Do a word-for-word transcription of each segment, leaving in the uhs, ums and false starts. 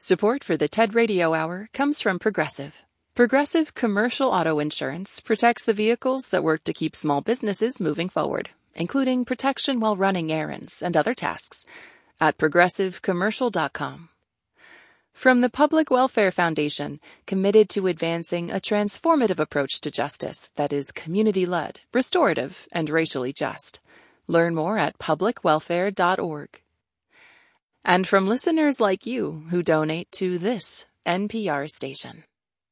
Support for the TED Radio Hour comes from Progressive. Progressive Commercial Auto Insurance protects the vehicles that work to keep small businesses moving forward, including protection while running errands and other tasks, at progressive commercial dot com. From the Public Welfare Foundation, committed to advancing a transformative approach to justice that is community-led, restorative, and racially just. Learn more at public welfare dot org. And from listeners like you who donate to this N P R station.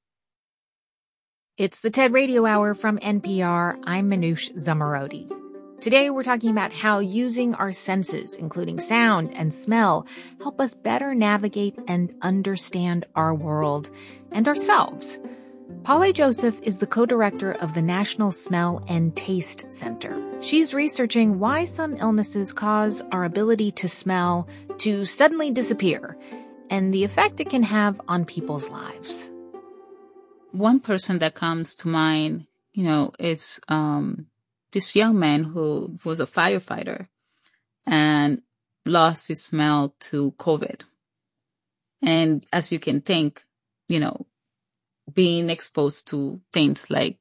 It's the TED Radio Hour from N P R. I'm Manoush Zomorodi. Today we're talking about how using our senses, including sound and smell, help us better navigate and understand our world and ourselves. Paule Joseph is the co-director of the National Smell and Taste Center. She's researching why some illnesses cause our ability to smell to suddenly disappear and the effect it can have on people's lives. One person that comes to mind, you know, is um, this young man who was a firefighter and lost his smell to COVID. And as you can think, you know, being exposed to things like,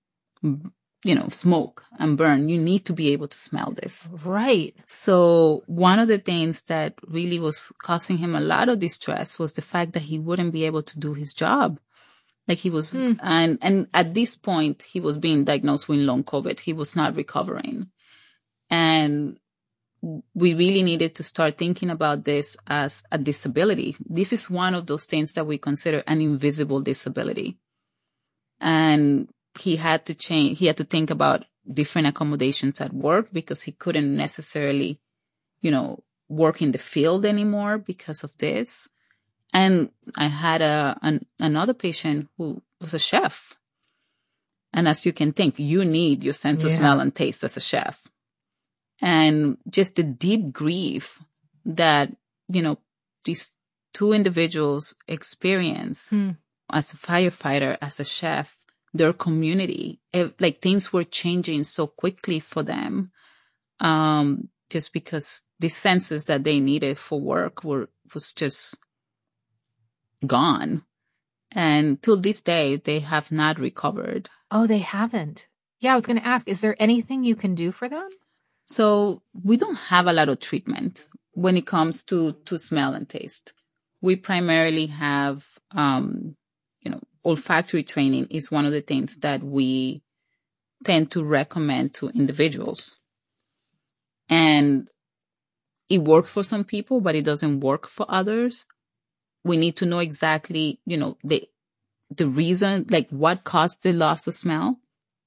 you know, smoke and burn, you need to be able to smell this. Right. So one of the things that really was causing him a lot of distress was the fact that he wouldn't be able to do his job. Like he was, mm. and, and at this point, he was being diagnosed with long COVID. He was not recovering. And we really needed to start thinking about this as a disability. This is one of those things that we consider an invisible disability. And he had to change, he had to think about different accommodations at work because he couldn't necessarily, you know, work in the field anymore because of this. And I had a an, another patient who was a chef. And as you can think, you need your sense of yeah. smell and taste as a chef. And just the deep grief that, you know, these two individuals experience mm. as a firefighter, as a chef, their community, it, like things were changing so quickly for them, um, just because the senses that they needed for work were was just gone. And till this day, they have not recovered. Oh, they haven't. Yeah, I was going to ask, is there anything you can do for them? So we don't have a lot of treatment when it comes to, to smell and taste. We primarily have, um, you know, olfactory training is one of the things that we tend to recommend to individuals. And it works for some people, but it doesn't work for others. We need to know exactly, you know, the the reason, like what caused the loss of smell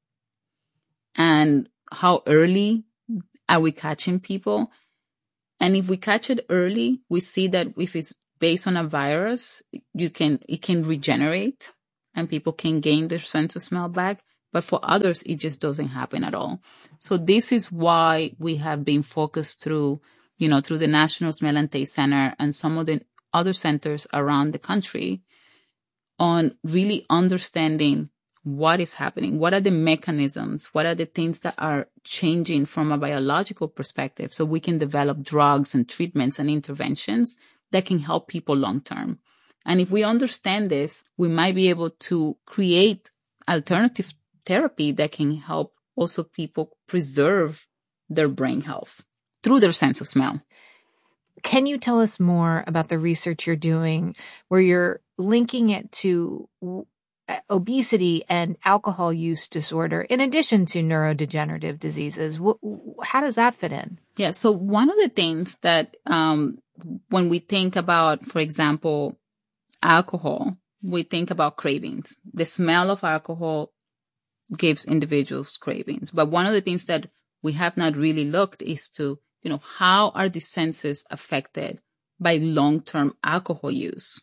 and how early are we catching people. And if we catch it early, we see that if it's based on a virus, you can it can regenerate and people can gain their sense of smell back. But for others, it just doesn't happen at all. So this is why we have been focused through, you know, through the National Smell and Taste Center and some of the other centers around the country on really understanding what is happening. What are the mechanisms? What are the things that are changing from a biological perspective so we can develop drugs and treatments and interventions that can help people long term. And if we understand this, we might be able to create alternative therapy that can help also people preserve their brain health through their sense of smell. Can you tell us more about the research you're doing where you're linking it to obesity and alcohol use disorder in addition to neurodegenerative diseases? How does that fit in? Yeah, so one of the things that um, when we think about, for example, alcohol, we think about cravings. The smell of alcohol gives individuals cravings. But one of the things that we have not really looked is to, you know, how are the senses affected by long-term alcohol use?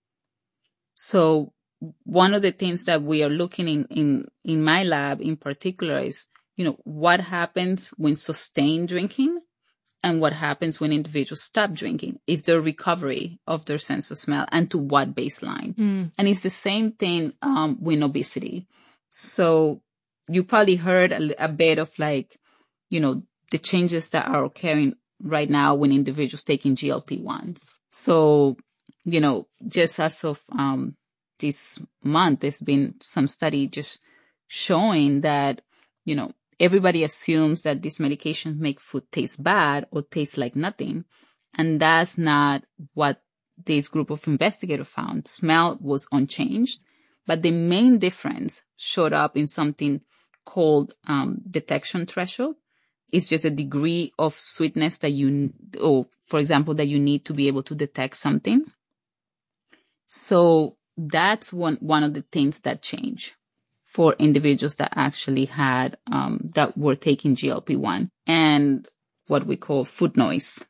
So one of the things that we are looking in, in, in my lab in particular is, you know, what happens when sustained drinking and what happens when individuals stop drinking? Is there recovery of their sense of smell and to what baseline? Mm. And it's the same thing um, with obesity. So you probably heard a, a bit of like, you know, the changes that are occurring right now when individuals taking G L P ones. So you know, just as of um, this month, there's been some study just showing that, you know, everybody assumes that these medications make food taste bad or taste like nothing. And that's not what this group of investigators found. Smell was unchanged, but the main difference showed up in something called um, detection threshold. It's just a degree of sweetness that you, or for example, that you need to be able to detect something. So that's one, one of the things that changed for individuals that actually had, um, that were taking G L P one and what we call food noise.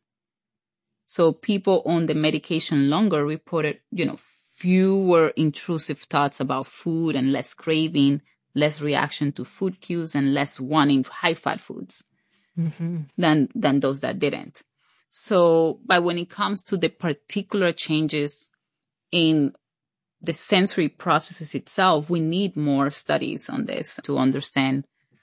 So people on the medication longer reported, you know, fewer intrusive thoughts about food and less craving, less reaction to food cues, and less wanting high-fat foods mm-hmm. than, than those that didn't. So, but when it comes to the particular changes in the sensory processes itself, we need more studies on this to understand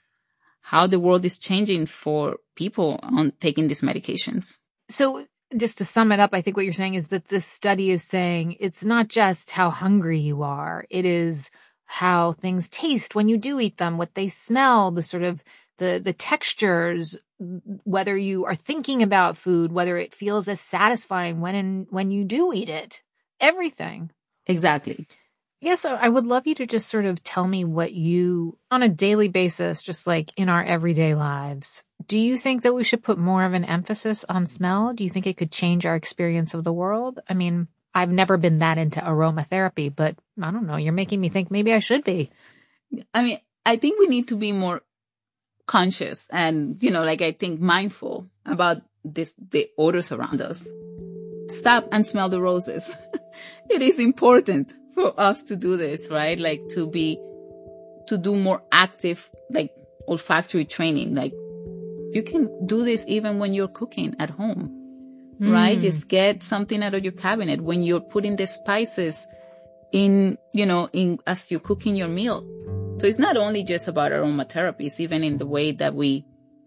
how the world is changing for people on taking these medications. So just to sum it up, I think what you're saying is that this study is saying it's not just how hungry you are. It is how things taste when you do eat them, what they smell, the sort of the, the textures, whether you are thinking about food, whether it feels as satisfying when, in, when you do eat it, everything. Exactly. Yes, yeah, so I would love you to just sort of tell me what you, on a daily basis, just like in our everyday lives, do you think that we should put more of an emphasis on smell? Do you think it could change our experience of the world? I mean, I've never been that into aromatherapy, but I don't know, you're making me think maybe I should be. I mean, I think we need to be more conscious and, you know, like I think mindful about this, the odors around us. Stop and smell the roses. It is important for us to do this, right? Like to be, to do more active, like olfactory training. Like you can do this even when you're cooking at home, mm. right? Just get something out of your cabinet when you're putting the spices in, you know, in, as you're cooking your meal. So it's not only just about aromatherapy, it's even in the way that we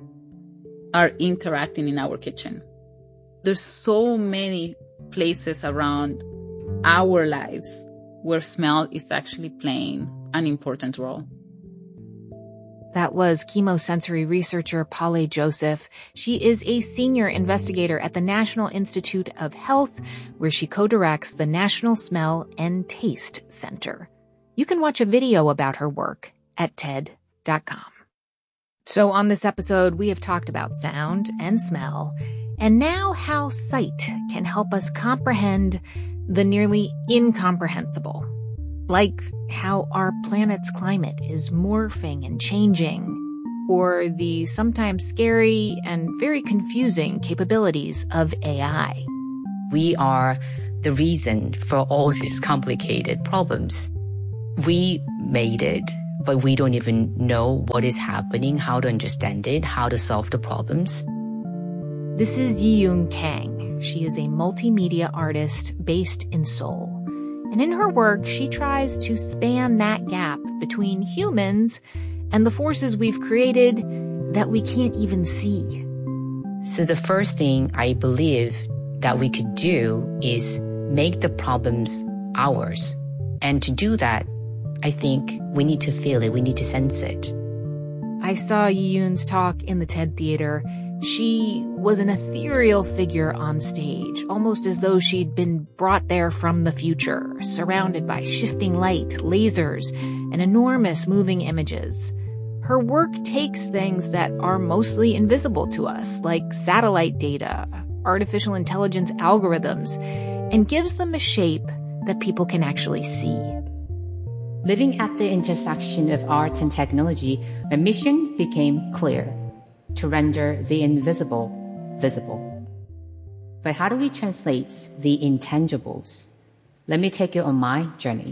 are interacting in our kitchen. There's so many places around our lives where smell is actually playing an important role. That was chemosensory researcher Polly Joseph. She is a senior investigator at the National Institute of Health, where she co-directs the National Smell and Taste Center. You can watch a video about her work at T E D dot com. So on this episode, we have talked about sound and smell, and now how sight can help us comprehend the nearly incomprehensible, like how our planet's climate is morphing and changing, or the sometimes scary and very confusing capabilities of A I. We are the reason for all these complicated problems. We made it, but we don't even know what is happening, how to understand it, how to solve the problems. This is Yiyun Kang. She is a multimedia artist based in Seoul. And in her work, she tries to span that gap between humans and the forces we've created that we can't even see. So the first thing I believe that we could do is make the problems ours. And to do that, I think we need to feel it, we need to sense it. I saw Yiyun's talk in the TED Theater. She was an ethereal figure on stage, almost as though she'd been brought there from the future, surrounded by shifting light, lasers, and enormous moving images. Her work takes things that are mostly invisible to us, like satellite data, artificial intelligence algorithms, and gives them a shape that people can actually see. Living at the intersection of art and technology, my mission became clear: to render the invisible visible. But how do we translate the intangibles? Let me take you on my journey.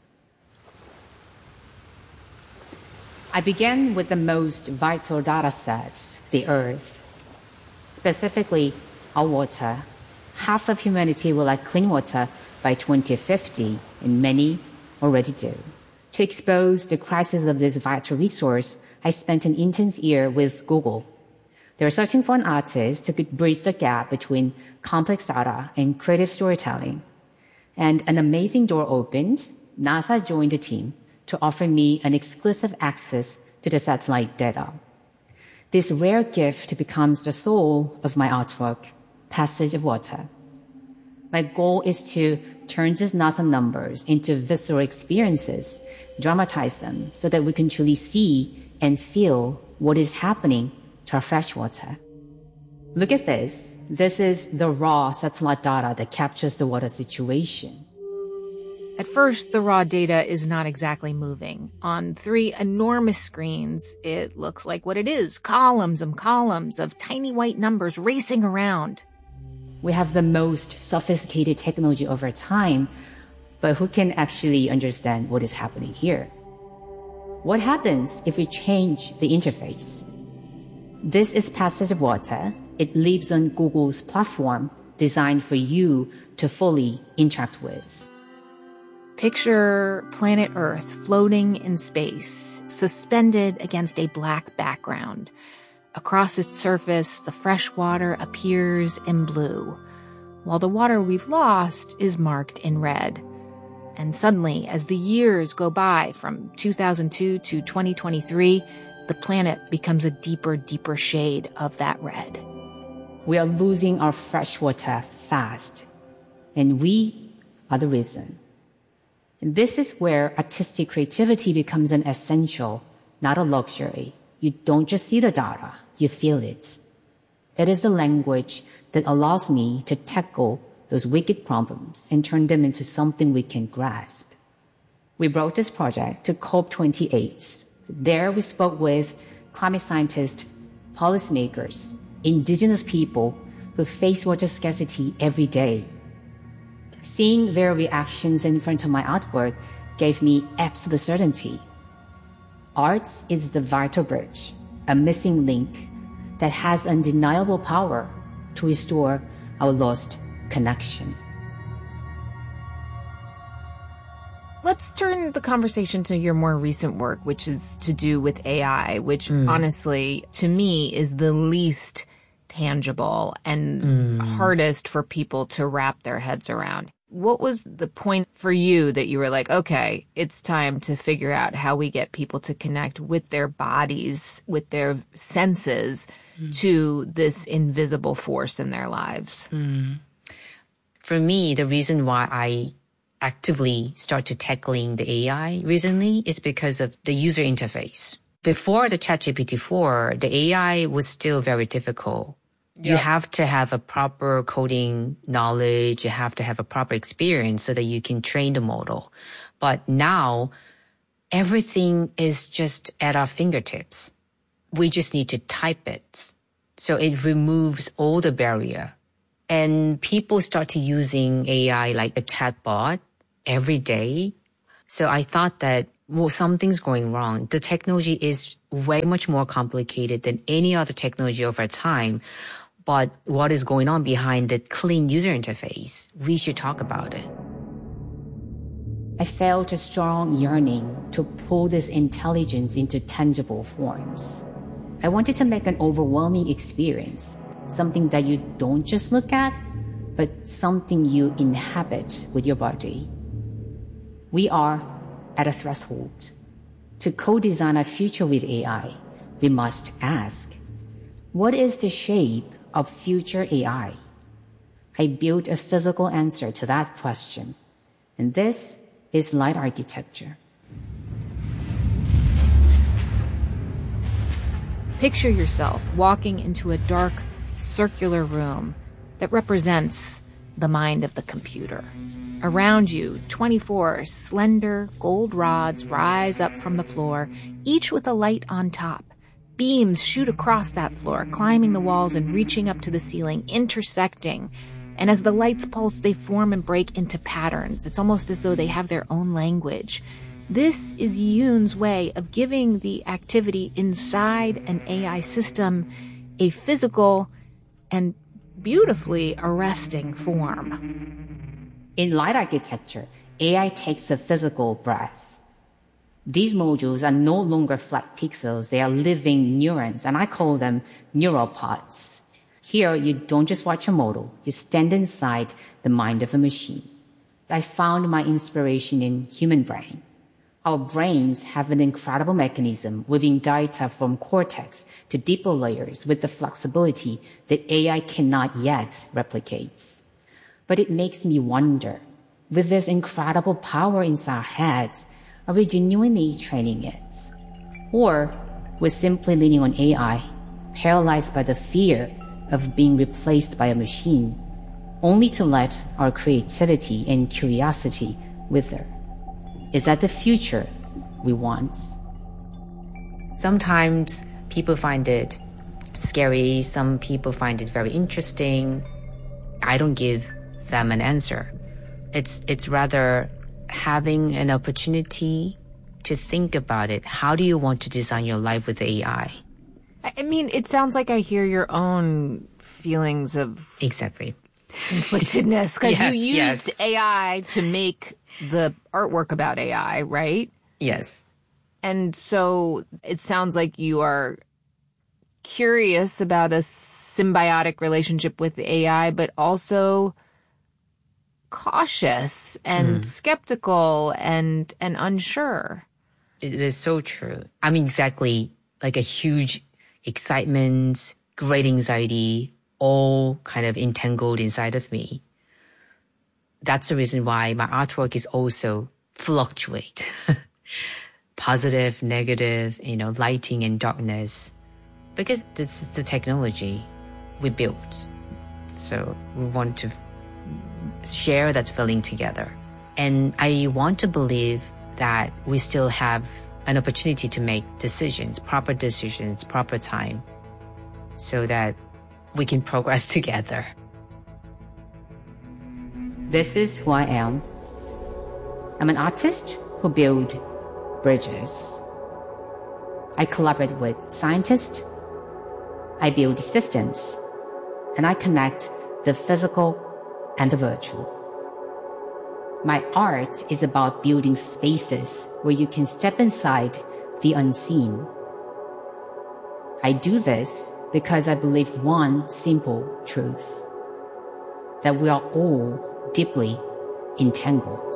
I began with the most vital data set, the Earth. Specifically, our water. Half of humanity will lack clean water by twenty fifty, and many already do. To expose the crisis of this vital resource, I spent an intense year with Google. They were searching for an artist who could bridge the gap between complex data and creative storytelling. And an amazing door opened. NASA joined the team to offer me an exclusive access to the satellite data. This rare gift becomes the soul of my artwork, Passage of Water. My goal is to turn these NASA numbers into visceral experiences, dramatize them so that we can truly see and feel what is happening to our freshwater. Look at this. This is the raw satellite data that captures the water situation. At first, the raw data is not exactly moving. On three enormous screens, it looks like what it is, columns and columns of tiny white numbers racing around. We have the most sophisticated technology over time, but who can actually understand what is happening here? What happens if we change the interface? This is Passage of Water. It lives on Google's platform designed for you to fully interact with. Picture planet Earth floating in space, suspended against a black background. Across its surface, the fresh water appears in blue, while the water we've lost is marked in red. And suddenly, as the years go by from two thousand two to twenty twenty-three, the planet becomes a deeper, deeper shade of that red. We are losing our fresh water fast, and we are the reason. And this is where artistic creativity becomes an essential, not a luxury. You don't just see the data, you feel it. It is the language that allows me to tackle those wicked problems and turn them into something we can grasp. We brought this project to COP twenty-eight. There we spoke with climate scientists, policymakers, indigenous people who face water scarcity every day. Seeing their reactions in front of my artwork gave me absolute certainty. Art is the vital bridge, a missing link that has undeniable power to restore our lost connection. Let's turn the conversation to your more recent work, which is to do with A I, which mm. honestly, to me, is the least tangible and mm. hardest for people to wrap their heads around. What was the point for you that you were like, okay, it's time to figure out how we get people to connect with their bodies, with their senses, mm. to this invisible force in their lives? Mm. For me, the reason why I actively started tackling the A I recently is because of the user interface. Before the ChatGPT four, the A I was still very difficult. Yep. You have to have a proper coding knowledge. You have to have a proper experience so that you can train the model. But now everything is just at our fingertips. We just need to type it. So it removes all the barrier. And people started using A I like a chatbot every day. So I thought that, well, something's going wrong. The technology is way much more complicated than any other technology over time. But what is going on behind the clean user interface? We should talk about it. I felt a strong yearning to pull this intelligence into tangible forms. I wanted to make an overwhelming experience, something that you don't just look at, but something you inhabit with your body. We are at a threshold. To co-design a future with A I, we must ask, what is the shape of future A I? I built a physical answer to that question, and this is light architecture. Picture yourself walking into a dark, circular room that represents the mind of the computer. Around you, twenty-four slender gold rods rise up from the floor, each with a light on top. Beams shoot across that floor, climbing the walls and reaching up to the ceiling, intersecting. And as the lights pulse, they form and break into patterns. It's almost as though they have their own language. This is Yoon's way of giving the activity inside an A I system a physical and beautifully arresting form. In light architecture, A I takes a physical breath. These modules are no longer flat pixels. They are living neurons, and I call them neural pods. Here, you don't just watch a model. You stand inside the mind of a machine. I found my inspiration in human brain. Our brains have an incredible mechanism weaving data from cortex to deeper layers with the flexibility that A I cannot yet replicate. But it makes me wonder, with this incredible power inside our heads, are we genuinely training it? Or we're simply leaning on A I, paralyzed by the fear of being replaced by a machine, only to let our creativity and curiosity wither? Is that the future we want? Sometimes people find it scary. Some people find it very interesting. I don't give them an answer. It's, it's rather having an opportunity to think about it. How do you want to design your life with A I? I mean, it sounds like I hear your own feelings of Exactly. conflictedness, because Yes, you used yes. A I to make the artwork about A I, right? Yes. And so it sounds like you are curious about a symbiotic relationship with A I, but also cautious and Mm. skeptical and and unsure. It is so true. I'm exactly like a huge excitement, great anxiety, all kind of entangled inside of me. That's the reason why my artwork is also fluctuate. Positive, negative, you know, lighting and darkness. Because this is the technology we built. So we want to share that feeling together. And I want to believe that we still have an opportunity to make decisions, proper decisions, proper time, so that we can progress together. This is who I am. I'm an artist who builds bridges. I collaborate with scientists. I build systems. And I connect the physical and the virtual. My art is about building spaces where you can step inside the unseen. I do this because I believe one simple truth, that we are all deeply entangled.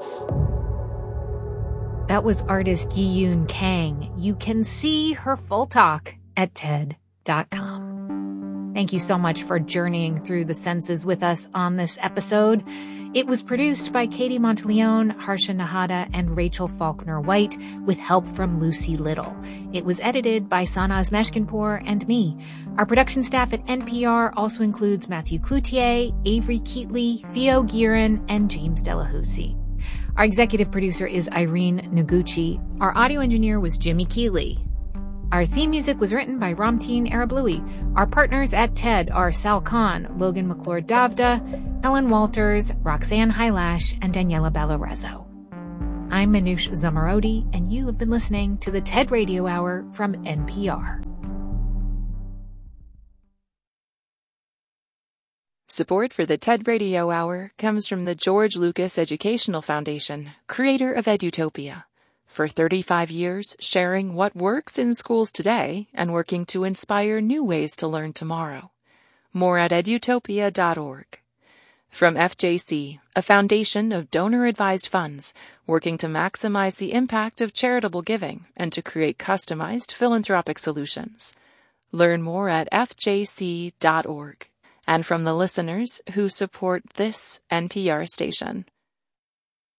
That was artist Yiyun Kang. You can see her full talk at T E D dot com. Thank you so much for journeying through the senses with us on this episode. It was produced by Katie Monteleone, Harsha Nahata, and Rachel Faulkner White with help from Lucy Little. It was edited by Sanaz Meshkinpour and me. Our production staff at N P R also includes Matthew Cloutier, Avery Keatley, Theo Guerin, and James Delahousie. Our executive producer is Irene Noguchi. Our audio engineer was Jimmy Keeley. Our theme music was written by Ramteen Arablouei. Our partners at T E D are Sal Khan, Logan McClure Davda, Ellen Walters, Roxanne Hylash, and Daniela Ballarezzo. I'm Manoush Zomorodi, and you have been listening to the TED Radio Hour from N P R. Support for the TED Radio Hour comes from the George Lucas Educational Foundation, creator of Edutopia. For thirty-five years, sharing what works in schools today and working to inspire new ways to learn tomorrow. More at edutopia dot org. From F J C, a foundation of donor-advised funds working to maximize the impact of charitable giving and to create customized philanthropic solutions. Learn more at F J C dot org. And from the listeners who support this N P R station.